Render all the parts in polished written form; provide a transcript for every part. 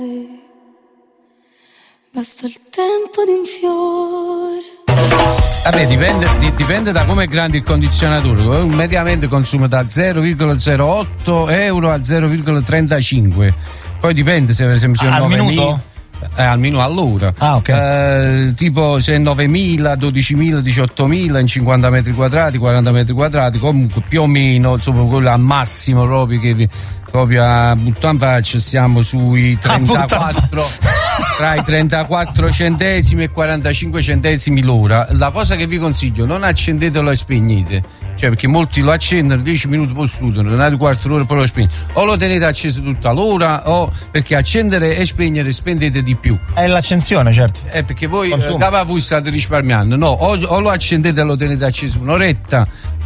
Basta il tempo di un fiore. Vabbè, dipende da come è grande il condizionatore. Mediamente consuma da 0,08 euro a 0,35. Poi dipende se per esempio al minuto? Al minuto, all'ora. Ok. Tipo se 9.000, 12.000, 18.000 in 50 metri quadrati, 40 metri quadrati, comunque più o meno, insomma, quello al massimo proprio che proprio a buttan faccia siamo sui 34, tra i 34 centesimi e 45 centesimi l'ora. La cosa che vi consiglio, non accendetelo e spegnete, cioè perché molti lo accendono 10 minuti poi studiano, un quarto d'ora poi lo spegnono, o lo tenete acceso tutta l'ora, o perché accendere e spegnere spendete di più. È l'accensione, certo. Perché voi voi state risparmiando, no? O lo accendete e lo tenete acceso un'oretta,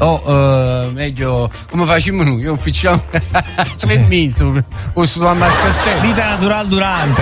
o meglio come facciamo noi, io picciamo 3 mesi o sto ammazzattendo. Vita natural durante.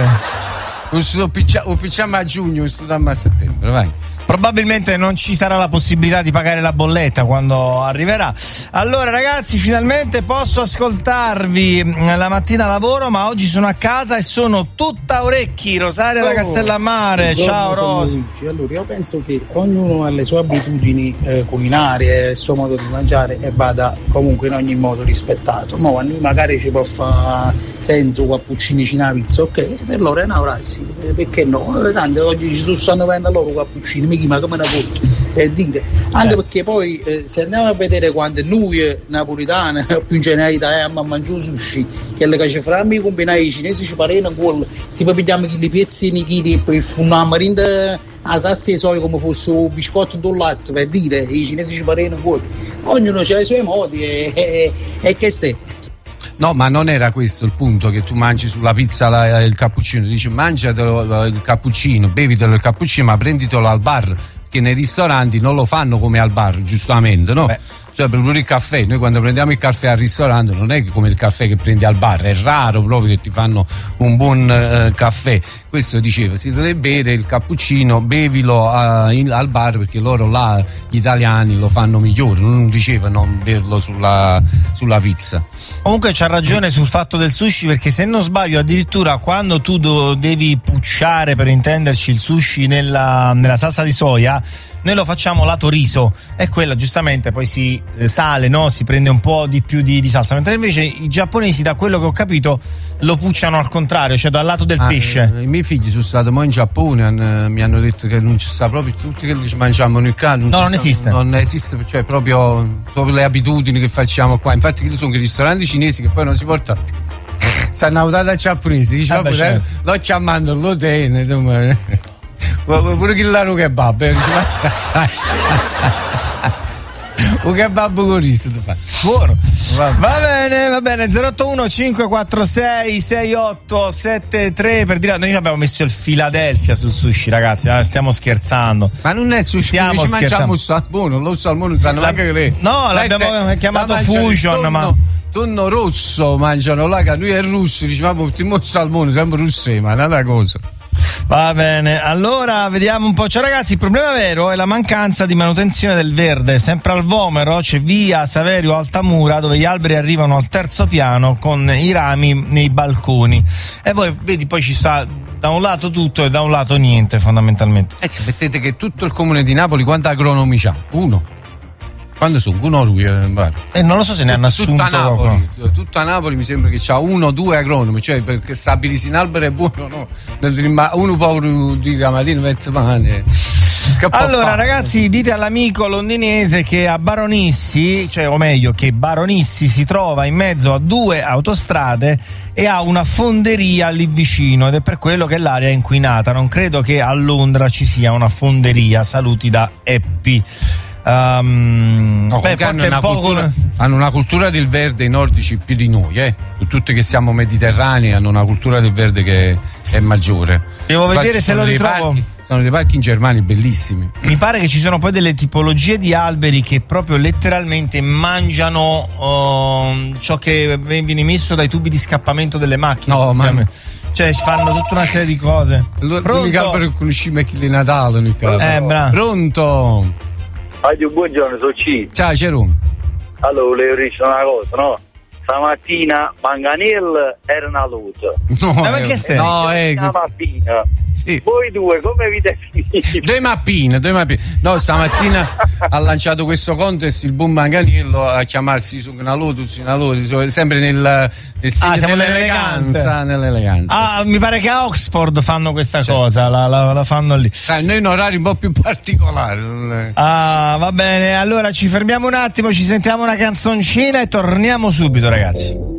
O picciamo a giugno o sto a settembre, vai. Probabilmente non ci sarà la possibilità di pagare la bolletta quando arriverà. Allora ragazzi, finalmente posso ascoltarvi. La mattina lavoro, ma oggi sono a casa e sono tutta orecchi. Rosaria da Castellammare. Ciao Ros. Allora io penso che ognuno ha le sue abitudini culinarie, il suo modo di mangiare, e vada comunque in ogni modo rispettato. Ma magari ci può fare senso cappuccini cina pizza, ok, per loro è una frase, perché no? Tanto oggi ci stanno vendendo loro cappuccini, ma come una porta, per dire, anche perché poi se andiamo a vedere quando noi napolitane più in generale a mangiare sushi, che le che frammi combinare i cinesi ci parano con tipo pigliamo i pezzi chili e poi funniamo a salsa e soia come fosse un biscotto d'un latte, per dire, i cinesi ci parano con ognuno ha i suoi modi e che stai. No, ma non era questo il punto, che tu mangi sulla pizza il cappuccino, dici mangiatelo il cappuccino, bevitelo il cappuccino, ma prenditelo al bar, che nei ristoranti non lo fanno come al bar, giustamente, no? Cioè per il caffè, noi quando prendiamo il caffè al ristorante non è come il caffè che prendi al bar, è raro proprio che ti fanno un buon caffè. Questo diceva, si deve bere il cappuccino, bevilo al bar, perché loro là gli italiani lo fanno migliore, non diceva non berlo sulla pizza. Comunque c'ha ragione sul fatto del sushi, perché se non sbaglio addirittura quando tu devi pucciare, per intenderci, il sushi nella salsa di soia, noi lo facciamo lato riso e quella giustamente poi si sale, no? Si prende un po' di più di salsa, mentre invece i giapponesi, da quello che ho capito, lo pucciano al contrario, cioè dal lato del pesce. I miei figli sono stati in Giappone, mi hanno detto che non ci sta proprio tutti che ci mangiamo noi qua. Non esiste. Non esiste, cioè proprio le abitudini che facciamo qua. Infatti ci sono i ristoranti cinesi che poi non si portano più. Stanno autati a giapponesi, diciamo, certo. Lo chiamando l'hotel, insomma. Pure chi la kebab, un kebab con riso tu fai. Buono. Va bene 081 546 6873 per dire, noi abbiamo messo il Philadelphia sul sushi, ragazzi, stiamo scherzando. Ma non è sushi, stiamo mangiamo il salmone, lo salmone sanno anche che no, l'abbiamo chiamato fusion, ma tonno rosso mangiano là, che lui è russo, diciamo il salmone, sempre russo, ma è un'altra cosa. Va bene, allora vediamo un po'. Cioè ragazzi, il problema vero è la mancanza di manutenzione del verde. Sempre al Vomero c'è via Saverio Altamura, dove gli alberi arrivano al terzo piano con i rami nei balconi, e voi vedi, poi ci sta da un lato tutto e da un lato niente, fondamentalmente. Sapete che tutto il comune di Napoli quanti agronomi c'ha? Uno. Quando sono? Uno lui, non lo so se ne hanno assunto tutta Napoli mi sembra che c'ha 1 o 2 agronomi, cioè perché stabilisi in albero è buono, no? Uno povero di mattina mette male. Allora ragazzi, dite all'amico londinese che a Baronissi, cioè o meglio che Baronissi si trova in mezzo a 2 autostrade e ha una fonderia lì vicino, ed è per quello che l'area è inquinata. Non credo che a Londra ci sia una fonderia. Saluti da Eppi. No, forse hanno una cultura del verde i nordici più di noi, tutti che siamo mediterranei hanno una cultura del verde che è maggiore. Devo vedere se lo ritrovo. Sono dei parchi in Germania bellissimi. Mi pare che ci sono poi delle tipologie di alberi che proprio letteralmente mangiano ciò che viene messo dai tubi di scappamento delle macchine. No, ma cioè fanno tutta una serie di cose. L'unico albero che conosciamo è chi di Natale. Pronto? Buongiorno, sono C. Ciao, Cerum. Allora, volevo dire una cosa, no? stamattina Manganello era una luce. No, ma che sei? No, Stamattina. sì. Voi due come vi definite? Due mappine. No, stamattina ha lanciato questo contest il buon Manganiello a chiamarsi su una Lotus, sempre nel segno siamo nell'eleganza. Mi pare che a Oxford fanno questa cosa, la fanno lì. Noi in orari un po' più particolari. Va bene, allora ci fermiamo un attimo, ci sentiamo una canzoncina e torniamo subito, ragazzi.